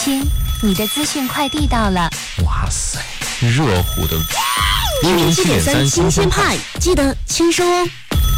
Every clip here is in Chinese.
亲，你的资讯快递到了。 哇塞，热乎的 107.3新鲜派，记得签收哦。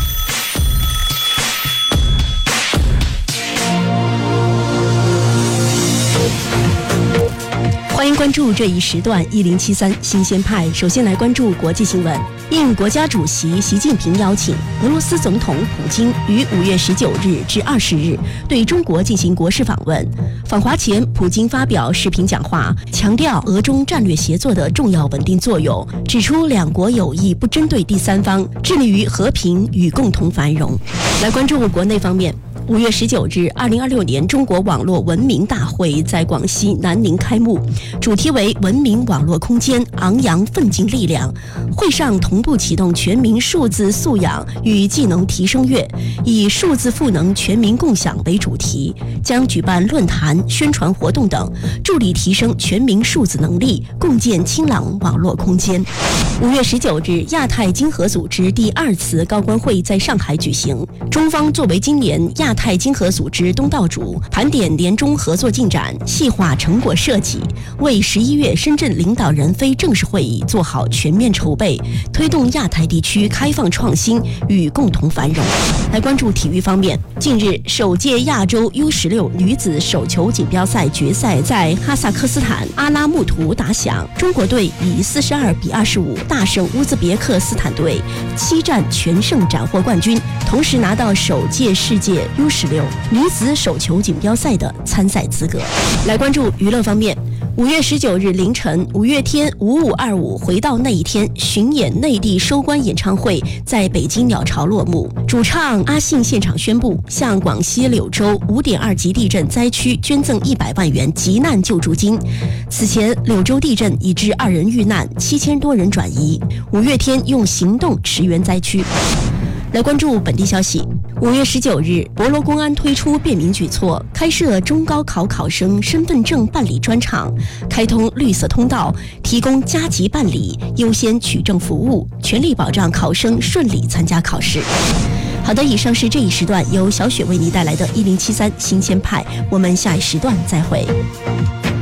欢迎关注这一时段1073新鲜派。首先来关注国际新闻。应国家主席习近平邀请，俄罗斯总统普京于5月19日至20日对中国进行国事访问。访华前，普京发表视频讲话，强调俄中战略协作的重要稳定作用，指出两国友谊不针对第三方，致力于和平与共同繁荣。来关注国内方面。5月19日，2026年中国网络文明大会在广西南宁开幕，主题为文明网络空间，昂扬奋进力量。会上同步启动全民数字素养与技能提升月，以数字赋能全民共享为主题，将举办论坛、宣传活动等，助力提升全民数字能力，共建清朗网络空间。5月19日，亚太经合组织第2次高官会在上海举行，中方作为今年亚太经合组织东道主，盘点年中合作进展，细化成果设计，为11月深圳领导人非正式会议做好全面筹备，推动亚太地区开放创新与共同繁荣。来关注体育方面，近日首届亚洲 U16 女子手球锦标赛决赛在哈萨克斯坦阿拉木图打响，中国队以42比25大胜乌兹别克斯坦队，7战全胜斩获冠军，同时拿到首届世界 U16 女子手球锦标赛的参赛资格。来关注娱乐方面。5月19日凌晨，五月天5525回到那一天巡演内地收官演唱会在北京鸟巢落幕，主唱阿信现场宣布向广西柳州5.2级地震灾区捐赠100万元急难救助金。此前，柳州地震已致2人遇难，7000多人转移。五月天用行动驰援灾区。来关注本地消息。5月19日，博罗公安推出便民举措，开设中高考考生身份证办理专场，开通绿色通道，提供加急办理、优先取证服务，全力保障考生顺利参加考试。好的，以上是这一时段由小雪为你带来的1073新鲜派，我们下一时段再会。